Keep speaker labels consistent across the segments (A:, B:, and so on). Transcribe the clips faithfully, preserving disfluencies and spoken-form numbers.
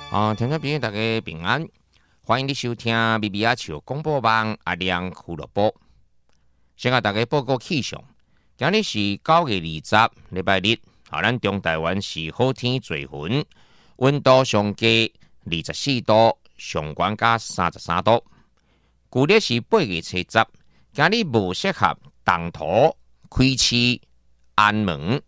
A: 啊，听众朋友大家平安，欢迎你收听咪咪仔笑广播网阿亮俱乐部。先甲大家报告气象，今日是九月二十，礼拜日，啊，咱中台湾是好天多云，温度上低二十四度，上悬加三十三度。旧历是八月初十，今日无适合动土、开市、安门。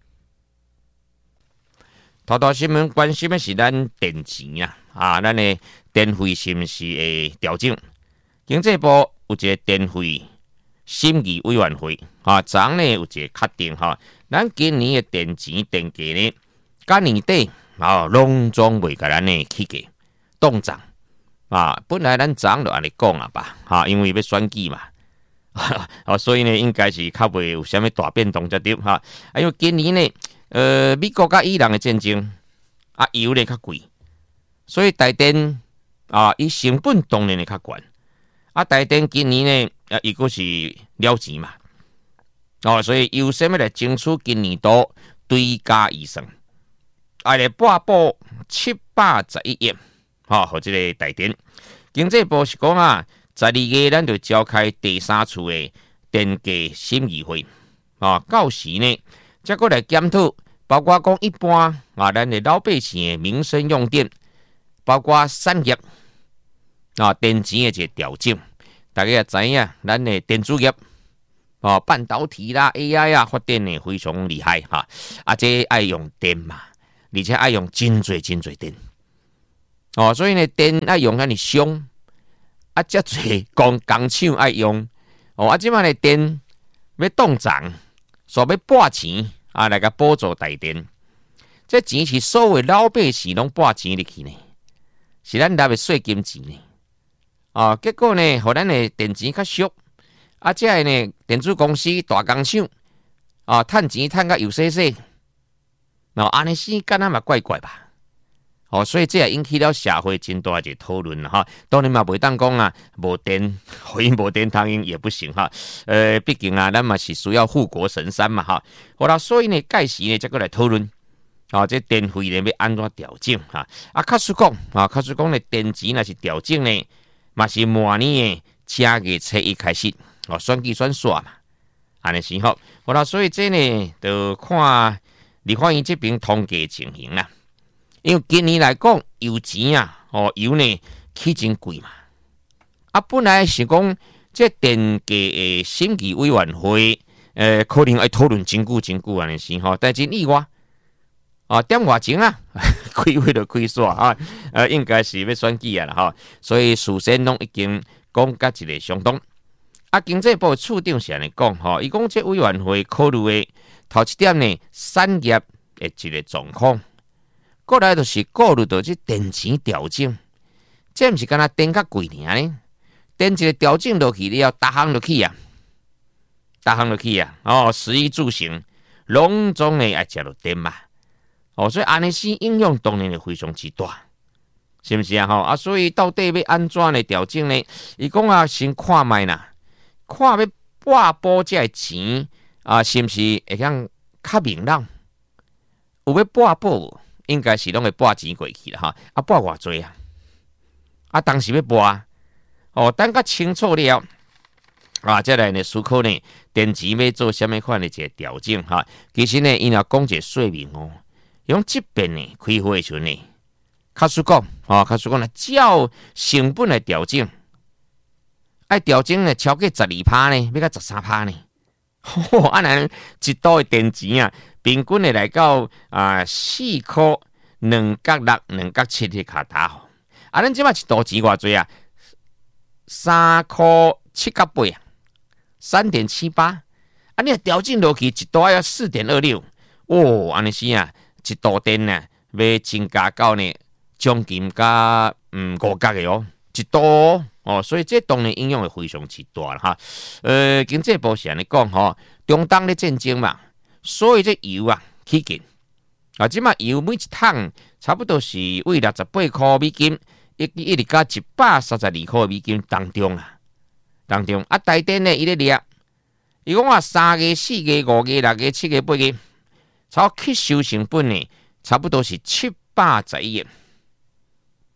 A: 头条新闻关心的是咱电钱啊，啊，咱的电费是毋是会调整？经济部有一个电费审议委员会，啊，昨呢有一个确定哈，咱今年的电钱电价呢，甲年底啊，拢总袂甲咱的起价冻涨啊。本来咱昨就安尼讲啊吧，哈，因为要选举嘛，啊，所以呢，应该是较袂有啥物大变动才对哈。啊，因为今年呢。呃，美国甲伊朗的战争，啊，油咧较贵，所以台电啊，伊成本当然会较悬。啊，台电今年呢，啊，伊个是了钱嘛，哦，所以优先要来争取今年度追加预算，啊，来拨补七百十一亿，哈，互即个台电。经济部是讲啊，十二月咱就召开第三次的电价审议会，啊，到时呢。再过来检讨，包括讲一般啊，咱的老百姓的民生用电，包括产业啊，电钱的一个调整，大家也知影，咱的电子业啊，半导体啦、A I 啊，发展的非常厉害哈，啊，这爱用电嘛，而且爱用真侪真侪电，哦，所以呢，电爱用安尼凶，啊，遮侪工工厂爱用，哦，啊，即摆的电要冻涨。所要拨钱啊，来个补助台电，这钱是所有老百姓拢拨钱入去呢，是咱纳的税金钱呢。啊，结果呢，互咱的电钱较俗，啊，这个呢，电子公司大工厂啊，趁钱趁甲油洗洗，然后安尼死，敢若嘛怪怪吧？哦，所以这也引起了社会真大一个讨论了哈。当然嘛，袂当讲啊，无电，互因无电通用也不行哈。呃，毕竟啊，咱嘛是需要护国神山嘛哈。好啦，所以呢，届时呢，再过来讨论，啊，这电费呢要安怎调整哈？啊，确实讲啊，确实讲呢，电钱若是调整呢，嘛是明年的正月初一开始，哦，选举选煞嘛，安尼是好。好啦，所以这呢，就看立法院这边统计情形啦。因为今年来讲，油钱啊，哦，油呢起真贵嘛。啊，本来是讲这电价的审议委员会，呃，可能要讨论真久真久安尼是吼，但真意外，啊，点外钟啊，开会就开煞啊，呃，应该是要选举啊啦吼，所以事先拢已经讲甲一个相当。啊，经济部处长是安尼讲吼，伊讲这委员会考虑的头一点呢，产业的一个状况。过来就是顾虑到这电钱调整，这毋是干那电较贵尔呢？电一个调整落去，你要逐项落去啊，逐项落去啊！哦，食衣住行，拢总诶爱食到电嘛。哦，所以安尼是应用当然会非常之大，是毋是啊？吼啊，所以到底要安怎来调整呢？伊讲啊，先看卖啦，看要拨补这个钱啊，是毋是会向较明朗？有要拨补？应该是拢会拨钱过去啦哈，啊拨偌济啊？啊，当时要拨啊，哦，等较清楚了，啊，再来呢思考呢，电钱要做啥物款的一个调整哈。其实呢，伊若讲一个说明哦，用这边呢开会的时阵呢，确实讲，哦，确实讲呢，照成本来调整，爱调整呢超过十二趴呢，要到十三趴呢，哦，啊咱一度的电钱啊。平均的来到啊四块两角六、两角七的卡塔吼，啊，咱即摆一度钱偌济啊？三块七角八啊，三点七八。啊，你调整落去一度要四点二六，哦，安尼是啊，一度电呢要增加到呢将近加嗯五角的哦，一度哦，哦，所以这当然影响会非常之大啦哈。呃，经济部是安尼讲吼，中东的战争嘛。所以这油啊起价啊，即卖油每一桶差不多是为六十八块美金，一一直加一百三十二块美金当中啊，当中啊，台电呢伊咧掠，伊讲啊三个、四个、五个、六个、七个、八个，超吸收成本呢，差不多是七百十一亿，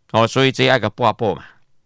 A: 哦，所以这爱个拨补嘛。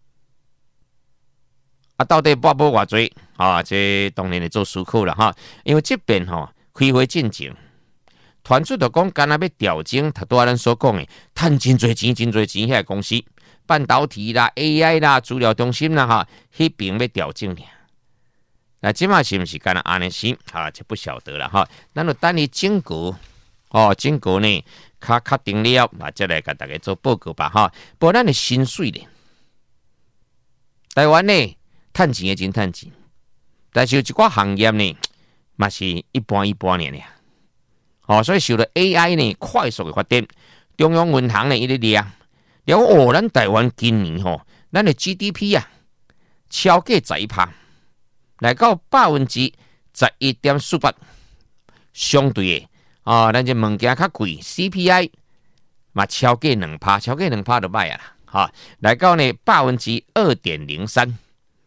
A: 啊，到底拨补偌济啊？这当然是做思考了哈。因为这边吼、哦、开会进前，传出就讲，干那要调整，他拄仔咱所讲的，赚真侪钱、真侪钱，遐公司半导体啦、A I 啦、资料中心啦哈，迄边要调整俩。那即马是毋是干那安尼是啊？就不晓得了哈。咱就等伊整个哦，整个呢，较确定了，啊，再来甲大家做报告吧哈。不过咱的薪水咧，台湾呢？趁钱的真趁钱，但是有一寡行业呢，嘛是一般一般呢俩。哦，所以受到 A I 呢快速的发展，中央银行呢一直掠，掠哦，咱台湾今年吼、哦，咱的 G D P 啊，超过十一趴，来到百分之十一点四八，相对的啊、哦，咱这物件较贵 ，C P I 嘛超过两趴，超过两趴就歹啊啦，哈、哦，来到呢百分之二点零三。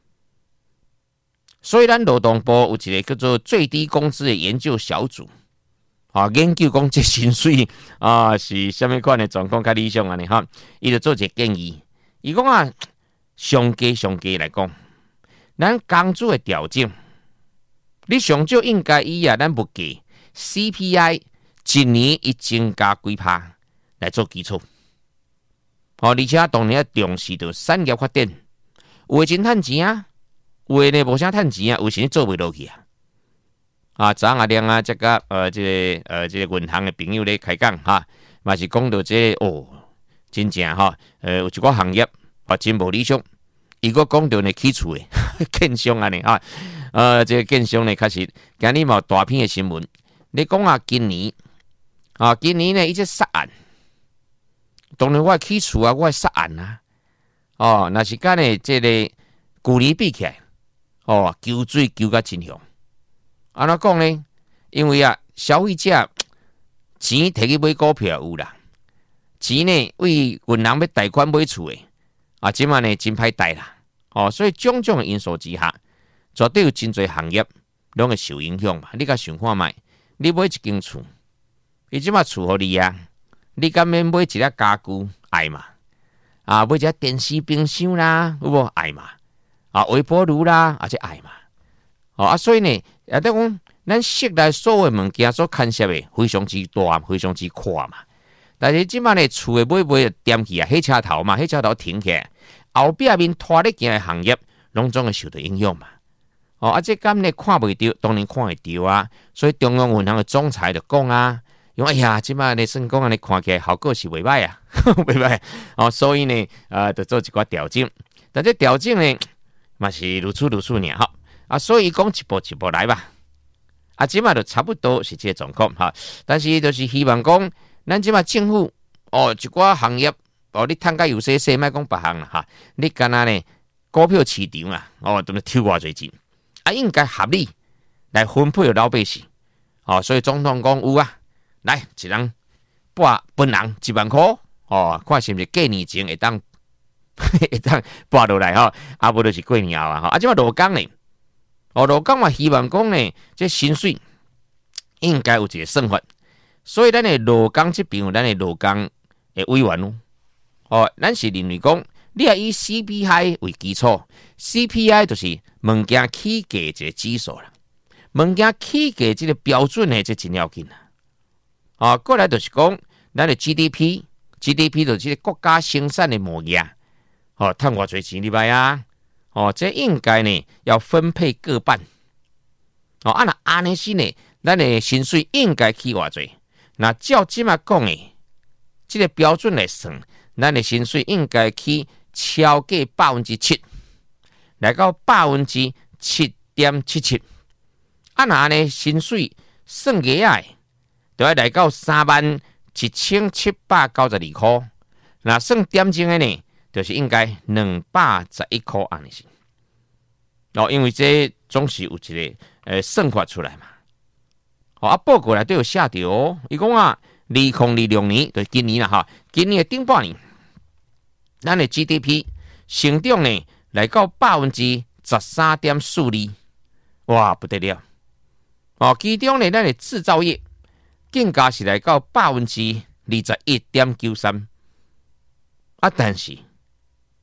A: 所以，咱劳动部有一个叫做最低工资的研究小组，啊，研究讲这薪水啊是什么款的状况较理想安尼哈，伊就做一个建议，伊讲啊，上加上加来讲，咱工资的调整，你上少应该以啊咱物价 C P I 一年一增加几趴来做基础，哦，而且当然要重视到产业发展，有诶真趁钱啊。有诶呢，无啥趁钱啊，有时做袂落去啊。啊，昨下亮啊，这个呃，这个呃，这个银行的朋友咧开讲哈，嘛是讲到这个、哦，真正哈，呃，有一个行业啊，真无理想。伊个讲到呢起厝诶，建商安尼啊，呃，这个建商呢，确实今日嘛有大篇的新闻，你讲啊，今年啊，今年呢，伊只杀案，当然我起厝啊，我杀案啊，哦，那是干呢，这个旧年比起来。哦，求水求甲真凶，安怎讲呢？因为啊，消费者钱摕去买股票有啦，钱呢为银行要贷款买厝诶，啊，即马呢真歹贷啦。哦，所以种种的因素之下，绝对有真侪行业拢会受影响嘛。你甲想看觅，你买一间厝，伊即马厝互你啊，你敢免买一只家具爱嘛？啊，买一只电视、冰箱啦，有无爱嘛？啊，微波炉啦，啊，这爱嘛，哦啊，所以呢，也得讲，咱室内所有物件所牵涉的非常之大，非常之宽嘛。但是即摆呢，厝的买买点起啊，火车头嘛，火车头停起来，后壁面拖咧行的行业，拢总会受到影响嘛。哦，啊，这今呢看袂到，当然看会到啊。所以中央银行的总裁就讲啊，讲哎呀，即摆呢算讲安尼看起来效果是袂歹啊，袂歹。哦，所以呢，呃，就做一寡调整。但这调整呢？嘛是如此如此呢，哈啊，所以讲一步一步来吧，啊，即马就差不多是这个状况哈。但是就是希望讲，咱即马政府哦，一寡行业哦，你趁甲有些些，莫讲别项啦哈。你干那呢？股票市场啊，哦，都要抽偌侪钱，啊，应该合理来分配老百姓。哦，所以总统讲有啊，来一人拨本人一万块，哦，看是毋是过年前会当。会当拨落来吼，啊无就是过年后啊吼，啊即马劳工呢，哦劳工嘛希望讲呢，这薪水应该有一个算法，所以咱的劳工这边有咱的劳工的委员咯，哦，咱是认为讲，你要以 C P I 为基础 ，C P I 就是物件起价一个指数啦，物件起价这个标准呢，这真要紧啦，啊，过来就是讲，咱的 G D P，G D P 就是国家生产的模样。哦，赚偌侪钱你买啊？哦，这应该呢要分配各半。哦，按那安尼是呢，咱的薪水应该起偌侪？那照即马讲的，这个标准来算，咱的薪水应该起超过百分之七，来到百分之七点七七。按那安尼薪水算起来，就要来到三万一千七百九十二块。那算点钟的呢？就是应该两百十一块安尼是，哦，因为这总是有一个呃算法出来嘛，哦啊报告内都有写着哦，伊讲啊，二零二六年就是今年啦哈，今年的顶半年，咱的 G D P 成长呢来到百分之十三点四二，哇不得了，哦，其中呢咱的制造业更加是来到百分之二十一点九三，啊但是。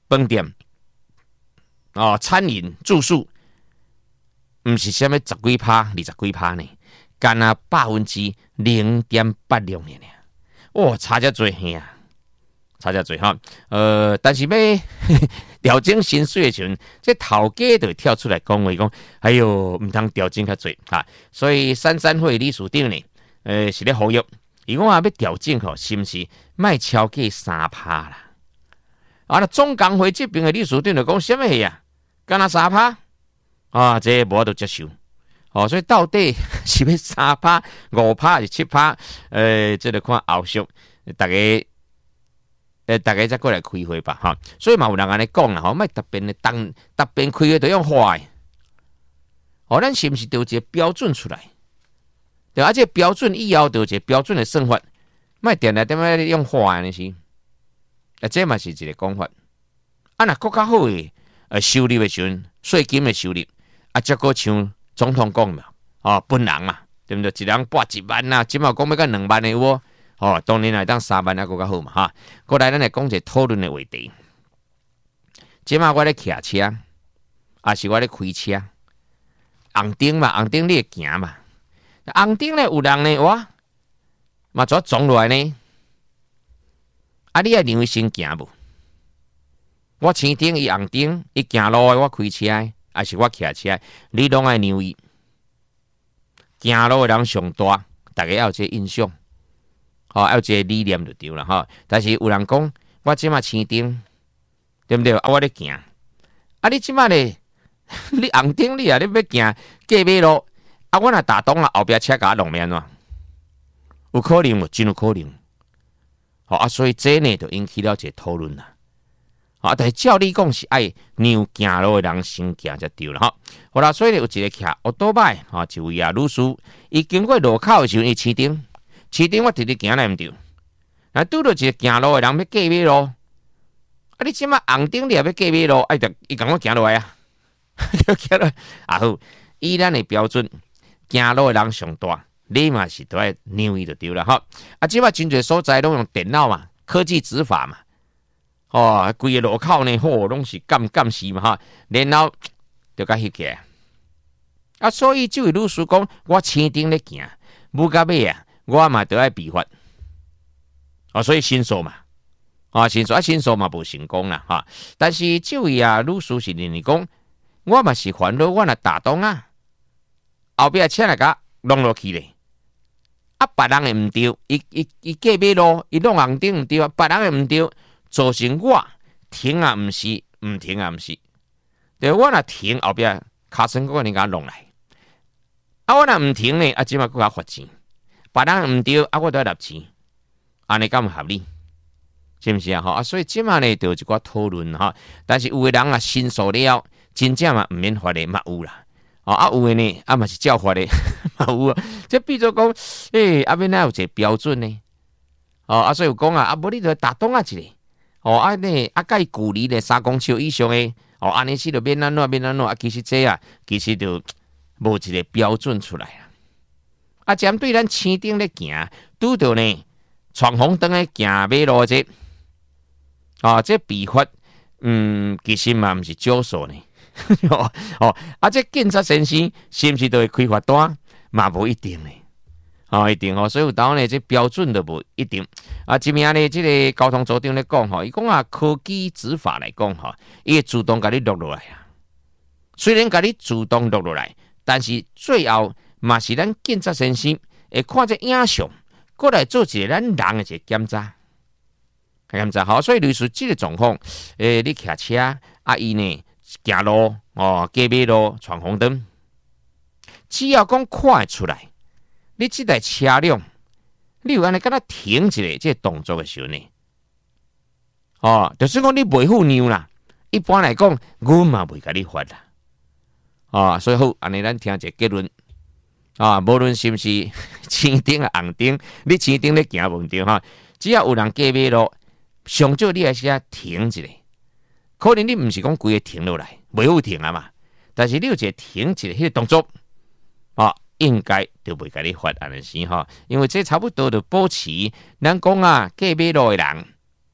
A: 饭店哦，餐饮住宿，唔是什么十几趴、二十几趴呢，干啊百分之零点八六呢，哇，差遮多嘿啊，差遮多哈。呃，但是要调整薪水的时阵，这头家就会跳出来讲话讲，哎哟，唔通调整较多哈。所以三三会理事长呢，呃，是咧呼吁，伊讲啊要调整吼，是毋是卖超过三趴啦？啊，那总工会这边的理事长就讲什么呀？干那三趴啊，这无法度接受。哦，所以到底是要三趴、五趴还是七趴？呃，这个看后续大家。呃，大家再过来开会吧，哈，所以嘛有人安尼讲啦，吼，莫特别的当特别开会都用花的，哦，咱是毋是就有一个标准出来？对，而且标准以后就有一个标准的算法，莫定来点来用花的是，啊，这嘛是一个讲法。啊，若国较好的呃收入的时阵，税金的收入，啊，则个像总统讲嘛，哦，本人嘛，对不对？一人拨一万啊，即嘛讲要到两万的有无？哦，当然来当三万还佫较好嘛哈。过来咱来讲一个讨论的话题。即马我咧骑车，还是我咧开车？红灯嘛，红灯你会行嘛？红灯咧有人呢，哇，嘛怎撞落来呢？啊，你爱让伊先行无？我青灯伊红灯，伊行路的我开车的，还是我骑车，你拢爱让伊。行路的人上大，大家要有这印象。哦，要有一个理念就对了哈。但是有人讲，我即马青灯，对不对？啊，我咧行，啊，你即马咧，你红灯你啊，你要行过马路，啊，我若打东啊，后壁车甲我弄面怎？有可能无？真有可能。好啊，所以这呢就引起了一个讨论啦。啊，但是照理讲是爱让行路的人先行才对了哈。好啦，所以有一个骑奥多拜哈，一位啊女士，伊经过路口的时候，伊青灯。市顶我直直行来毋对，啊，拄到一个行路的人要过马路，啊，你即马红灯你也要过马路，哎，就伊共我行落来啊，行落来啊好，以咱的标准，行路的人上大，你嘛是都爱让伊就对了哈。啊，即马真侪所在拢用电脑嘛，科技执法嘛，哦，规个路口呢，吼，拢是监监视嘛哈，然后就甲翕起来，啊，所以这位律师讲，我青灯咧行，无甲尾啊。我嘛都爱比法，啊，所以申诉嘛，啊，申诉啊，申诉嘛无成功啦，哈。但是这位啊，律师是认为讲，我嘛是烦恼，我若打动啊，后壁车来甲弄落去咧，啊，别人诶毋对，伊伊伊过马路，伊弄红灯毋对啊，别人诶毋对，造成我停啊毋是，毋停啊毋是，对，我若停后壁卡车个人甲弄来，啊，我若毋停呢，啊，即马佫甲罚钱。别人毋对，啊，我都要纳钱，安尼敢合理？是毋是啊？吼啊，所以即马呢，就有一寡讨论哈。但是有诶人啊，申诉了，真正嘛毋免罚的嘛有啦。哦啊，有诶呢，啊嘛是照罚的嘛有啊。即比如讲，诶、欸，啊免哪有一个标准呢？哦啊，所以有讲啊，啊无你着打洞啊一个。哦啊呢，啊甲伊距离呢三公尺以上诶，哦安尼是着免安怎免安怎啊，其实这啊，其实就无一个标准出来啦。啊，针对咱青灯咧行，拄到呢闯红灯咧行马路这，啊，这比法，嗯，其实嘛毋是少数呢。哦，啊，这警察先生是毋是都会开罚单？嘛无一定呢。哦，一定哦，所以有当呢，这标准都无一定。啊，这边呢，这个交通组长咧讲吼，伊讲啊，科技执法来讲吼，伊会自动甲你录落来啊。虽然甲你自动录落来，但是最后。嘛是咱警察先生会看这影像，过来做一个咱人的一个检查，检查好。所以类似这个状况，诶、欸，你骑车啊，伊呢行路哦，过马路闯红灯，只要讲看会出来，你这台车辆，你有安尼敢若停一个这个动作的时候呢，哦，就算讲你袂赴让啦，一般来讲，阮嘛袂甲你罚啦，哦，所以好，安尼咱听一个结论。啊，无论是毋是青灯啊红灯，你青灯咧行无对哈，只要有人过马路，上少你还是要停一下。可能你毋是讲规个停落来，袂好停啊嘛。但是你有一个停一下迄个动作，啊，应该就袂甲你罚安尼先哈，因为这差不多就保持咱讲啊过马路的人，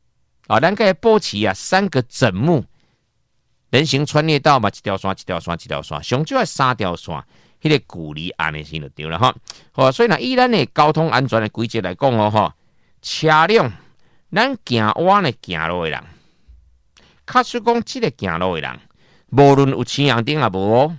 A: 啊，咱该保持啊三个整目，人行穿越道嘛，一条线一条线一条线，上少要三条线，迄、那个距离安尼先就对了哈。好，所以呢，以咱的交通安全的规则来讲哦，哈，车辆咱行弯的行路的人，假使讲这个行路的人，无论有青红灯啊无，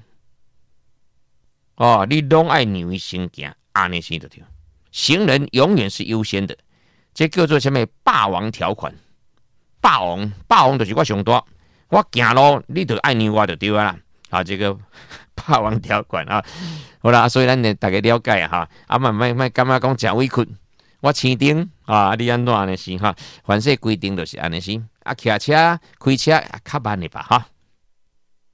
A: 哦，你拢爱让伊先行，安尼先就对。行人永远是优先的，这叫做什么霸王条款？霸王，霸王就是我上大，我行路你就爱让我就对啦。啊，这个霸王条款啊，好啦，所以咱大家了解哈，啊，慢慢慢感觉讲真委屈，我青灯啊，你安怎安尼是哈？凡是规定就是安尼是，啊，骑车开车较慢的吧哈。